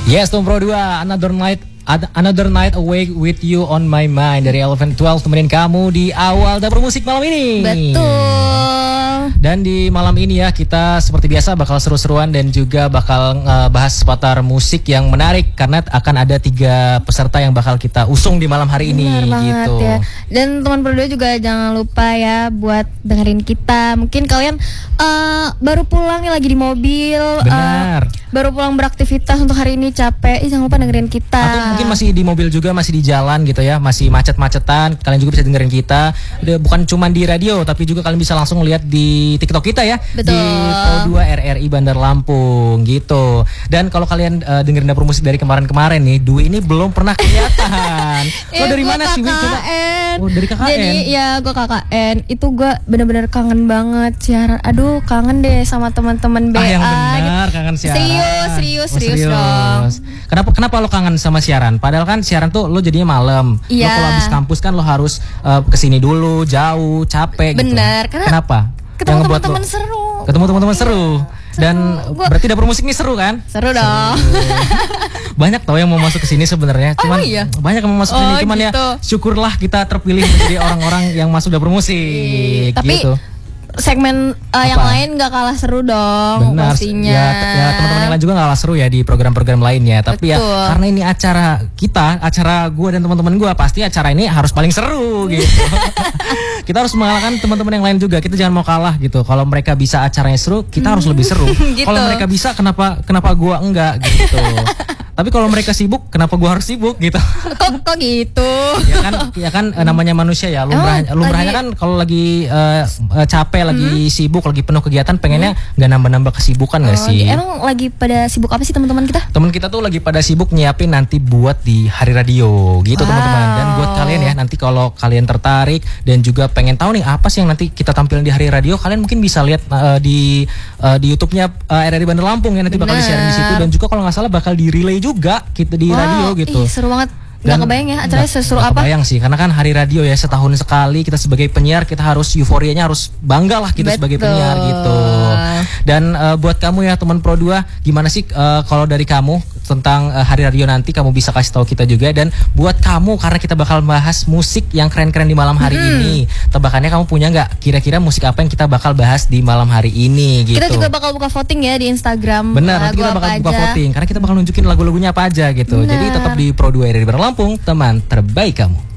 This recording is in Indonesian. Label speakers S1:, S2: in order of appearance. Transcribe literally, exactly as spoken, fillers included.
S1: Yes, Tom Pro dua, Another Night Another Night Awake With You On My Mind dari Eleven Twelve temenin kamu di awal dapur musik malam ini.
S2: Betul.
S1: Dan di malam ini ya kita seperti biasa bakal seru-seruan dan juga bakal uh, bahas seputar musik yang menarik karena akan ada tiga peserta yang bakal kita usung di malam hari ini.
S2: Benar banget
S1: gitu.
S2: Ya. Dan teman berdua juga jangan lupa ya buat dengerin kita. Mungkin kalian uh, baru pulang nih lagi di mobil.
S1: Benar.
S2: Uh, baru pulang beraktivitas untuk hari ini capek. Ih, jangan lupa dengerin kita.
S1: Atau mungkin masih di mobil juga, masih di jalan gitu ya, masih macet-macetan. Kalian juga bisa dengerin kita. Bukan cuma di radio, tapi juga kalian bisa langsung lihat di TikTok kita ya.
S2: Betul.
S1: Di Pro dua R R I Bandar Lampung gitu. Dan kalau kalian uh, dengerin dapur musik dari kemarin-kemarin nih, Dwi ini belum pernah kelihatan. Lo dari mana sih, Wi? Coba. Oh, dari K K N.
S2: Jadi ya gue K K N. Itu gue bener-bener kangen banget siaran. Aduh, kangen deh sama teman-teman B A.
S1: Ah, yang benar, kangen siaran.
S2: Serius, serius,
S1: oh,
S2: serius, serius dong.
S1: Kenapa kenapa lo kangen sama siaran? Padahal kan siaran tuh lo jadinya malam.
S2: Iya.
S1: Lo kalau habis kampus kan lo harus uh, kesini dulu, jauh, capek gitu.
S2: Bener, karena
S1: kenapa?
S2: Ketemu teman-teman seru.
S1: Ketemu teman-teman seru. Dan
S2: Gua...
S1: berarti dapur musik ini seru kan?
S2: Seru dong.
S1: Banyak tau yang mau masuk ke sini sebenarnya. Cuman
S2: oh, iya?
S1: banyak yang mau masuk ke sini.
S2: Oh,
S1: Cuman
S2: gitu.
S1: ya syukurlah kita terpilih menjadi orang-orang yang masuk dapur musik.
S2: Tapi
S1: gitu.
S2: segmen uh, yang lain gak kalah seru dong.
S1: Benar,
S2: pastinya.
S1: Ya, ya teman-teman yang lain juga gak kalah seru ya di program-program lainnya. Tapi
S2: Betul.
S1: ya karena ini acara kita, acara gue dan teman-teman gue, pasti acara ini harus paling seru gitu. Kita harus mengalahkan teman-teman yang lain juga. Kita jangan mau kalah gitu. Kalau mereka bisa acaranya seru, kita harus lebih seru.
S2: Gitu.
S1: Kalau mereka bisa, kenapa kenapa gue enggak gitu. Tapi kalau mereka sibuk, kenapa gue harus sibuk gitu?
S2: Kok kok gitu?
S1: Ya kan, ya kan namanya manusia ya. Lumrah,
S2: oh,
S1: lumrahnya
S2: lagi...
S1: kan kalau lagi uh, capek, hmm. lagi sibuk, lagi penuh kegiatan, pengennya
S2: hmm.
S1: gak nambah-nambah kesibukan
S2: oh,
S1: gak sih?
S2: Emang lagi pada sibuk apa sih teman-teman kita?
S1: Teman kita tuh lagi pada sibuk nyiapin nanti buat di hari radio gitu, wow. teman-teman. Dan buat kalian ya, nanti kalau kalian tertarik dan juga pengen tahu nih apa sih yang nanti kita tampilin di hari radio, kalian mungkin bisa lihat uh, di uh, di YouTube-nya uh, R R I Bandar Lampung ya, nanti bakal di-share di situ, dan juga kalau nggak salah bakal di-relay juga kita di
S2: wow,
S1: radio gitu.
S2: Ih, seru banget. Gak kebayang ya acaranya seseru apa?
S1: Gak kebayang sih, karena kan hari radio ya setahun sekali. Kita sebagai penyiar kita harus euforianya harus bangga lah kita Betul. sebagai penyiar gitu. Dan uh, buat kamu ya teman Pro dua, gimana sih uh, kalau dari kamu tentang uh, hari radio nanti, kamu bisa kasih tahu kita juga. Dan buat kamu, karena kita bakal bahas musik yang keren-keren di malam hari hmm. ini, tebakannya kamu punya nggak kira-kira musik apa yang kita bakal bahas di malam hari ini gitu.
S2: Kita juga bakal buka voting ya di Instagram.
S1: Benar, nanti kita bakal buka
S2: aja.
S1: voting karena kita bakal nunjukin lagu-lagunya apa aja gitu. Benar. Jadi tetap di Pro dua R R I Bandar Lampung, teman terbaik kamu.